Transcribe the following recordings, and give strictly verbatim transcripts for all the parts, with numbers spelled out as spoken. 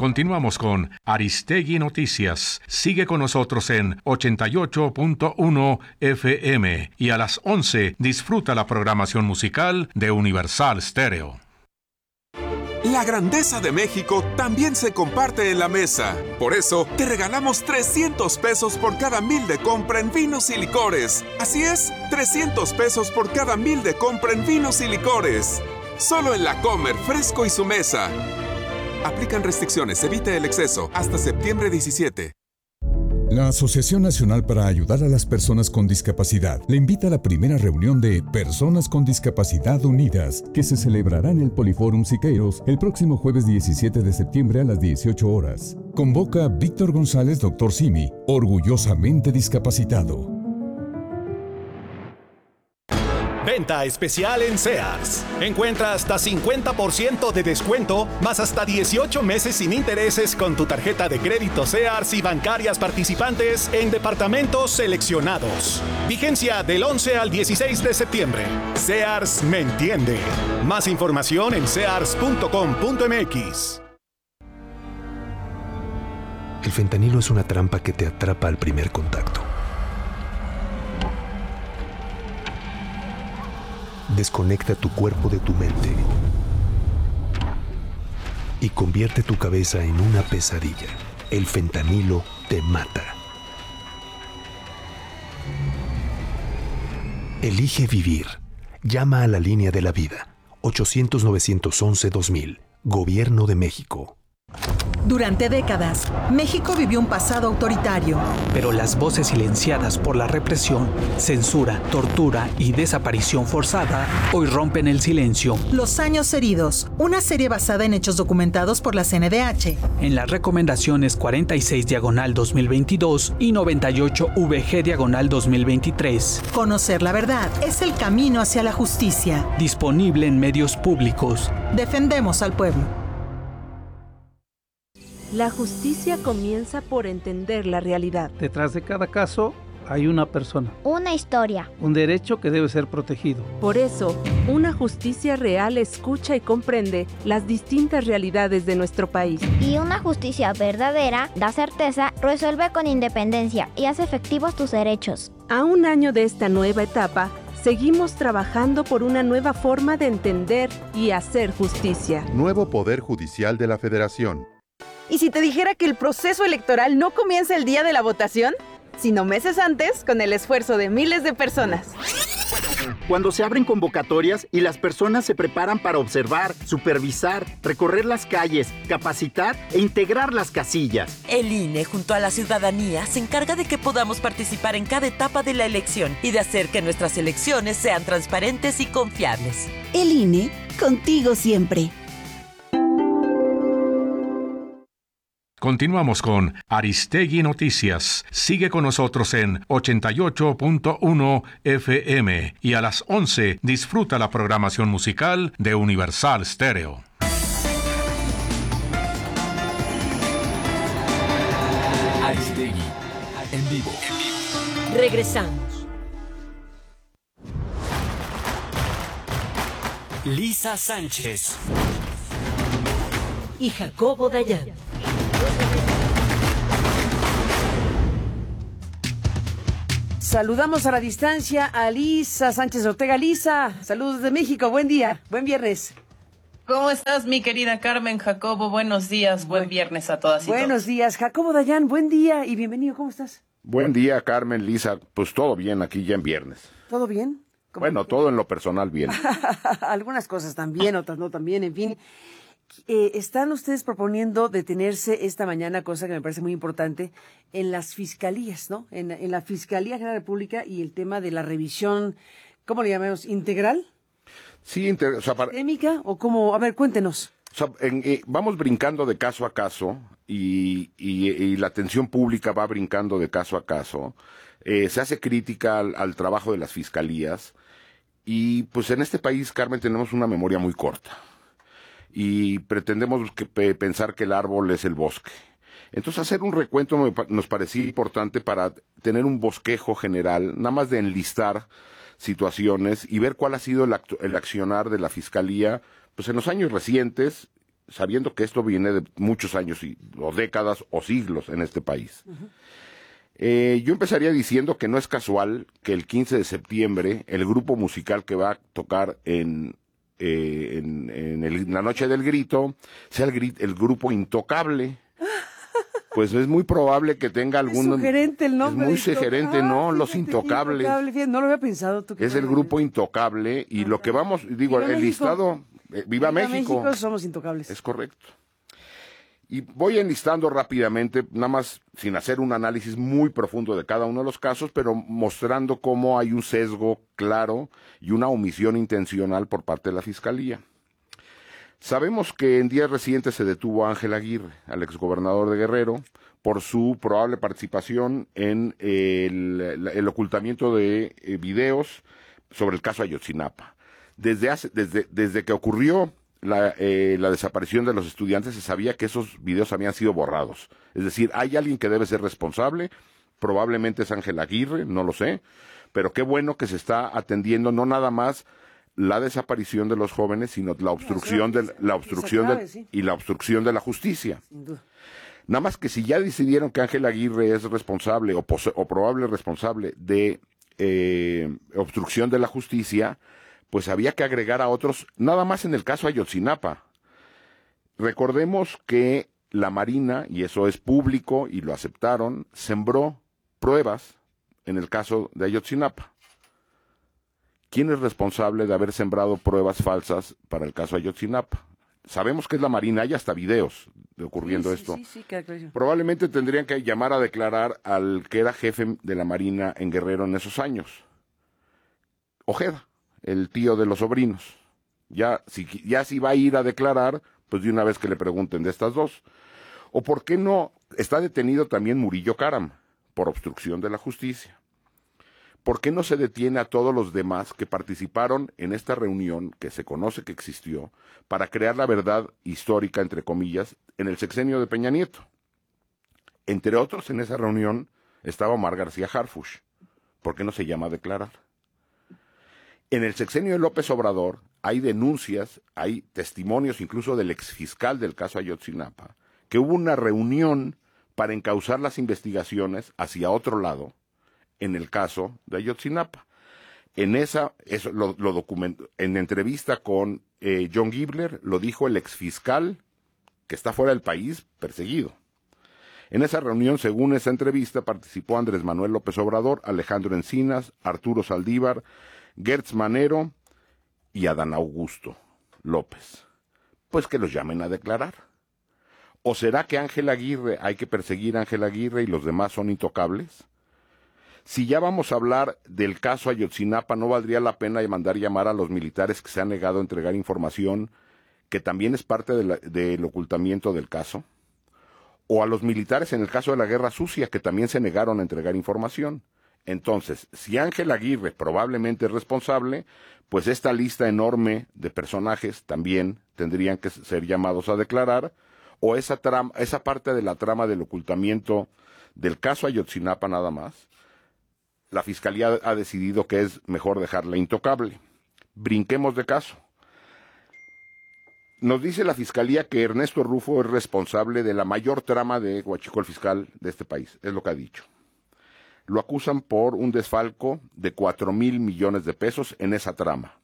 Continuamos con Aristegui Noticias. Sigue con nosotros en ochenta y ocho punto uno F M y a las once disfruta la programación musical de Universal Stereo. La grandeza de México también se comparte en la mesa. Por eso, te regalamos trescientos pesos por cada mil de compra en vinos y licores. Así es, trescientos pesos por cada mil de compra en vinos y licores. Solo en La Comer, Fresco y su mesa. Aplican restricciones, evite el exceso. Hasta septiembre diecisiete. La Asociación Nacional para Ayudar a las Personas con Discapacidad le invita a la primera reunión de Personas con Discapacidad Unidas, que se celebrará en el Poliforum Siqueiros el próximo jueves diecisiete de septiembre a las dieciocho horas. Convoca Víctor González, doctor Simi, orgullosamente discapacitado. Venta especial en Sears. Encuentra hasta cincuenta por ciento de descuento, más hasta dieciocho meses sin intereses con tu tarjeta de crédito Sears y bancarias participantes en departamentos seleccionados. Vigencia del once al dieciséis de septiembre. Sears me entiende. Más información en sears punto com punto m x. El fentanilo es una trampa que te atrapa al primer contacto. Desconecta tu cuerpo de tu mente y convierte tu cabeza en una pesadilla. El fentanilo te mata. Elige vivir. Llama a la línea de la vida. ochocientos, novecientos once, dos mil. Gobierno de México. Durante décadas, México vivió un pasado autoritario. Pero las voces silenciadas por la represión, censura, tortura y desaparición forzada hoy rompen el silencio. Los años heridos, una serie basada en hechos documentados por la C N D H. En las recomendaciones cuarenta y seis diagonal dos mil veintidós y noventa y ocho V G diagonal dos mil veintitrés. Conocer la verdad es el camino hacia la justicia. Disponible en medios públicos. Defendemos al pueblo. La justicia comienza por entender la realidad. Detrás de cada caso hay una persona. Una historia. Un derecho que debe ser protegido. Por eso, una justicia real escucha y comprende las distintas realidades de nuestro país. Y una justicia verdadera da certeza, resuelve con independencia y hace efectivos tus derechos. A un año de esta nueva etapa, seguimos trabajando por una nueva forma de entender y hacer justicia. Nuevo Poder Judicial de la Federación. ¿Y si te dijera que el proceso electoral no comienza el día de la votación, sino meses antes, con el esfuerzo de miles de personas? Cuando se abren convocatorias y las personas se preparan para observar, supervisar, recorrer las calles, capacitar e integrar las casillas. El I N E, junto a la ciudadanía, se encarga de que podamos participar en cada etapa de la elección y de hacer que nuestras elecciones sean transparentes y confiables. El I N E, contigo siempre. Continuamos con Aristegui Noticias. Sigue con nosotros en ochenta y ocho punto uno F M y a las once disfruta la programación musical de Universal Stereo. Aristegui, en vivo. Regresamos. Lisa Sánchez y Jacobo Dayan. Saludamos a la distancia a Lisa Sánchez Ortega. Lisa, saludos de México, buen día, buen viernes. ¿Cómo estás, mi querida Carmen? Jacobo, buenos días, buen viernes a todas y todos. Buenos días, Jacobo Dayan, buen día y bienvenido, ¿cómo estás? Buen día, Carmen, Lisa, pues todo bien aquí ya en viernes. ¿Todo bien? Bueno, todo en lo personal bien. Algunas cosas también, otras no también, en fin. Eh, están ustedes proponiendo detenerse esta mañana, cosa que me parece muy importante, en las fiscalías, ¿no? En, en la Fiscalía General de la República y el tema de la revisión, ¿cómo le llamamos? ¿Integral? Sí, integral. O sea, para... ¿Sistémica o cómo? A ver, cuéntenos. O sea, en, eh, vamos brincando de caso a caso y, y, y la atención pública va brincando de caso a caso. Eh, se hace crítica al, al trabajo de las fiscalías y pues en este país, Carmen, tenemos una memoria muy corta. Y pretendemos que, pe, pensar que el árbol es el bosque. Entonces, hacer un recuento me, nos parecía importante para tener un bosquejo general, nada más de enlistar situaciones y ver cuál ha sido el, actu, el accionar de la Fiscalía pues en los años recientes sabiendo que esto viene de muchos años, y, o décadas o siglos en este país. Uh-huh. Eh, yo empezaría diciendo que no es casual que el quince de septiembre el grupo musical que va a tocar en, eh, en, en, el, en la Noche del Grito sea el, el grupo Intocable. Pues es muy probable que tenga algún... Es sugerente el nombre. Es muy sugerente, ah, ¿no? Fíjate, Los Intocables. Intocable, fíjate, no lo había pensado. ¿Tú es el grupo Intocable y Ajá. lo que vamos, digo, Viva el México. listado... Eh, Viva, Viva México. México, somos intocables. Es correcto. Y voy enlistando rápidamente, nada más sin hacer un análisis muy profundo de cada uno de los casos, pero mostrando cómo hay un sesgo claro y una omisión intencional por parte de la Fiscalía. Sabemos que en días recientes se detuvo a Ángel Aguirre, al exgobernador de Guerrero, por su probable participación en el, el ocultamiento de eh, videos sobre el caso Ayotzinapa. Desde, hace, desde, desde que ocurrió la, eh, la desaparición de los estudiantes, se sabía que esos videos habían sido borrados. Es decir, hay alguien que debe ser responsable, probablemente es Ángel Aguirre, no lo sé, pero qué bueno que se está atendiendo no nada más la desaparición de los jóvenes, sino la obstrucción de la obstrucción de, sí. y la obstrucción de la justicia. Sin duda. Nada más que si ya decidieron que Ángel Aguirre es responsable o, pose, o probable responsable de eh, obstrucción de la justicia, pues había que agregar a otros, nada más en el caso Ayotzinapa. Recordemos que la Marina, y eso es público y lo aceptaron, sembró pruebas en el caso de Ayotzinapa. ¿Quién es responsable de haber sembrado pruebas falsas para el caso Ayotzinapa? Sabemos que es la Marina, hay hasta videos de ocurriendo sí, sí, esto. Sí, sí, claro. Probablemente tendrían que llamar a declarar al que era jefe de la Marina en Guerrero en esos años. Ojeda, el tío de los sobrinos. Ya si, ya si va a ir a declarar, pues de una vez que le pregunten de estas dos. ¿O por qué no está detenido también Murillo Karam por obstrucción de la justicia? ¿Por qué no se detiene a todos los demás que participaron en esta reunión que se conoce que existió para crear la verdad histórica, entre comillas, en el sexenio de Peña Nieto? Entre otros, en esa reunión estaba Omar García Harfuch. ¿Por qué no se llama a declarar? En el sexenio de López Obrador hay denuncias, hay testimonios incluso del exfiscal del caso Ayotzinapa, que hubo una reunión para encauzar las investigaciones hacia otro lado, en el caso de Ayotzinapa. En esa, eso lo, lo documentó, en entrevista con eh, John Gibler, lo dijo el exfiscal que está fuera del país, perseguido. En esa reunión, según esa entrevista, participó Andrés Manuel López Obrador, Alejandro Encinas, Arturo Saldívar, Gertz Manero y Adán Augusto López. Pues que los llamen a declarar. ¿O será que Ángel Aguirre, hay que perseguir a Ángel Aguirre y los demás son intocables? Si ya vamos a hablar del caso Ayotzinapa, ¿no valdría la pena mandar llamar a los militares que se han negado a entregar información, que también es parte de la, del ocultamiento del caso? ¿O a los militares en el caso de la Guerra Sucia, que también se negaron a entregar información? Entonces, si Ángel Aguirre probablemente es responsable, pues esta lista enorme de personajes también tendrían que ser llamados a declarar, o esa, trama, esa parte de la trama del ocultamiento del caso Ayotzinapa nada más. La Fiscalía ha decidido que es mejor dejarla intocable. Brinquemos de caso. Nos dice la Fiscalía que Ernesto Rufo es responsable de la mayor trama de huachicol fiscal de este país, es lo que ha dicho. Lo acusan por un desfalco de cuatro mil millones de pesos en esa trama.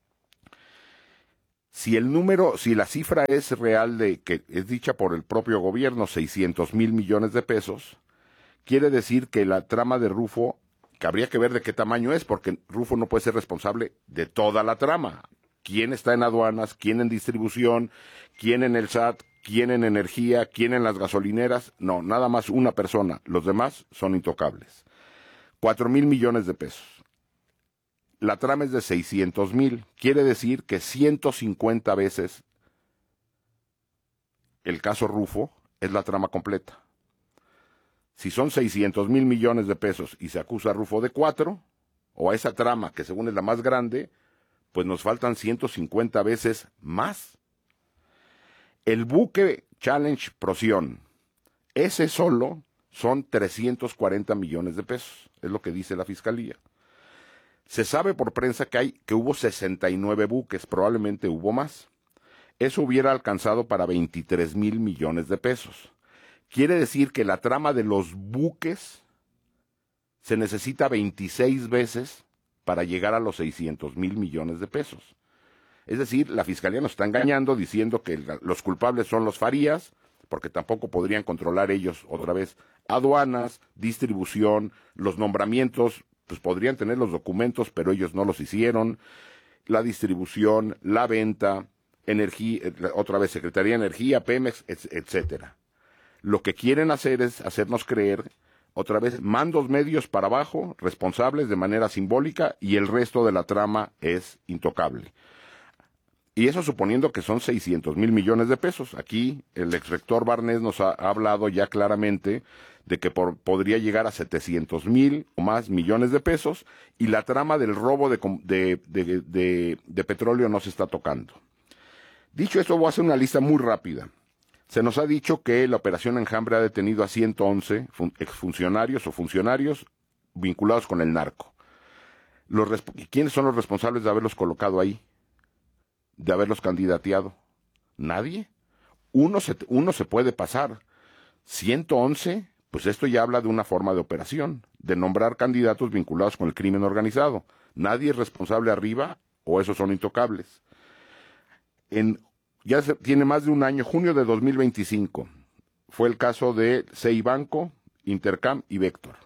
Si el número, si la cifra es real, de que es dicha por el propio gobierno, seiscientos mil millones de pesos, quiere decir que la trama de Rufo, que habría que ver de qué tamaño es, porque Rufo no puede ser responsable de toda la trama. ¿Quién está en aduanas? ¿Quién en distribución? ¿Quién en el S A T? ¿Quién en energía? ¿Quién en las gasolineras? No, nada más una persona. Los demás son intocables. Cuatro mil millones de pesos. La trama es de seiscientos mil. Quiere decir que ciento cincuenta veces el caso Rufo es la trama completa. Si son seiscientos mil millones de pesos y se acusa a Rufo de cuatro, o a esa trama que según es la más grande, pues nos faltan ciento cincuenta veces más. El buque Challenge Procyon, ese solo son trescientos cuarenta millones de pesos, es lo que dice la Fiscalía. Se sabe por prensa que hay que hubo sesenta y nueve buques, probablemente hubo más. eso hubiera alcanzado para veintitrés mil millones de pesos. Quiere decir que la trama de los buques se necesita veintiséis veces para llegar a los seiscientos mil millones de pesos. Es decir, la Fiscalía nos está engañando diciendo que los culpables son los Farías, porque tampoco podrían controlar ellos otra vez aduanas, distribución, los nombramientos, pues podrían tener los documentos, pero ellos no los hicieron, la distribución, la venta, energía, otra vez Secretaría de Energía, Pemex, etcétera. Lo que quieren hacer es hacernos creer, otra vez, mandos medios para abajo, responsables de manera simbólica, y el resto de la trama es intocable. Y eso suponiendo que son seiscientos mil millones de pesos. Aquí el exrector Barnés nos ha, ha hablado ya claramente de que por, podría llegar a setecientos mil o más millones de pesos, y la trama del robo de, de, de, de, de petróleo no se está tocando. Dicho esto, voy a hacer una lista muy rápida. Se nos ha dicho que la Operación Enjambre ha detenido a ciento once fun- exfuncionarios o funcionarios vinculados con el narco. Los resp- ¿Quiénes son los responsables de haberlos colocado ahí? De haberlos candidateado. Nadie. Uno se, uno se puede pasar. ciento once, pues esto ya habla de una forma de operación, de nombrar candidatos vinculados con el crimen organizado. Nadie es responsable arriba, o esos son intocables. En, ya se, tiene más de un año, junio de dos mil veinticinco, fue el caso de Ceibanco, Intercam y Vector.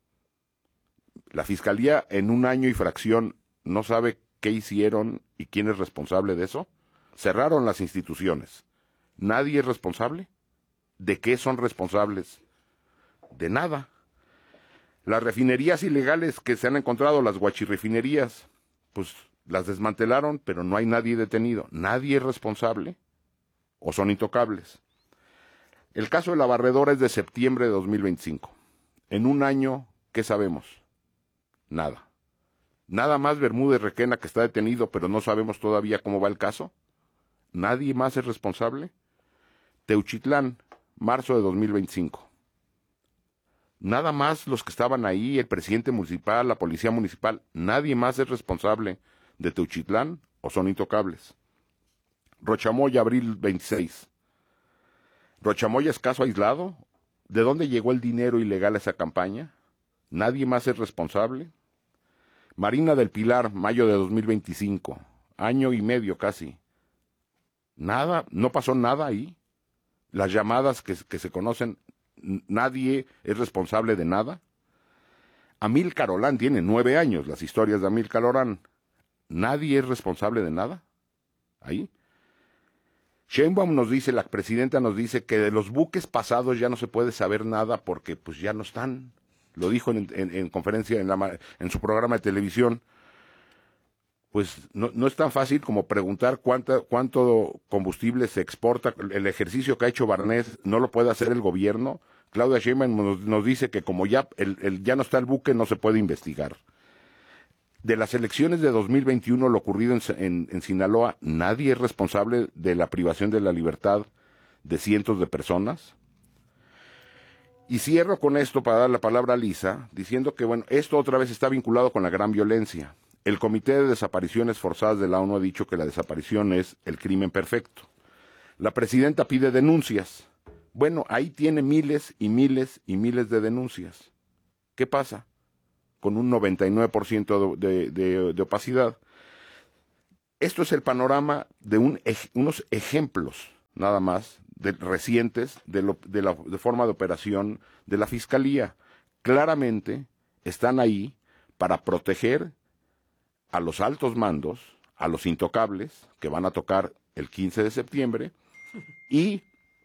La Fiscalía en un año y fracción no sabe qué hicieron y quién es responsable de eso. Cerraron las instituciones. ¿Nadie es responsable? ¿De qué son responsables? De nada. Las refinerías ilegales que se han encontrado, las guachirrefinerías, pues las desmantelaron, pero no hay nadie detenido. ¿Nadie es responsable? ¿O son intocables? El caso de la barredora es de septiembre de dos mil veinticinco. En un año, ¿qué sabemos? Nada. Nada más Bermúdez Requena, que está detenido, pero no sabemos todavía cómo va el caso. ¿Nadie más es responsable? Teuchitlán, marzo de dos mil veinticinco. Nada más los que estaban ahí, el presidente municipal, la policía municipal, ¿nadie más es responsable de Teuchitlán o son intocables? Rochamoya, abril veintiséis. ¿Rochamoya es caso aislado? ¿De dónde llegó el dinero ilegal a esa campaña? ¿Nadie más es responsable? Marina del Pilar, mayo de dos mil veinticinco, año y medio casi. Nada, no pasó nada ahí. Las llamadas que, que se conocen, nadie es responsable de nada. Amílcar Olán tiene nueve años, las historias de Amílcar Olán. Nadie es responsable de nada. Ahí. Sheinbaum nos dice, la presidenta nos dice que de los buques pasados ya no se puede saber nada porque pues ya no están. Lo dijo en, en, en conferencia, en, la, en su programa de televisión. Pues no, no es tan fácil como preguntar cuánta, cuánto combustible se exporta. El ejercicio que ha hecho Barnés no lo puede hacer el gobierno. Claudia Sheinbaum nos, nos dice que como ya, el, el, ya no está el buque, no se puede investigar. De las elecciones de dos mil veintiuno, lo ocurrido en, en, en Sinaloa, nadie es responsable de la privación de la libertad de cientos de personas. Y cierro con esto para dar la palabra a Lisa, diciendo que, bueno, esto otra vez está vinculado con la gran violencia. El Comité de Desapariciones Forzadas de la ONU ha dicho que la desaparición es el crimen perfecto. La presidenta pide denuncias. Bueno, ahí tiene miles y miles y miles de denuncias. ¿Qué pasa? Con un noventa y nueve por ciento de, de, de opacidad. Esto es el panorama de un, unos ejemplos, nada más, de, recientes de, lo, de la de forma de operación de la Fiscalía. Claramente están ahí para proteger a los altos mandos, a los intocables, que van a tocar el quince de septiembre, y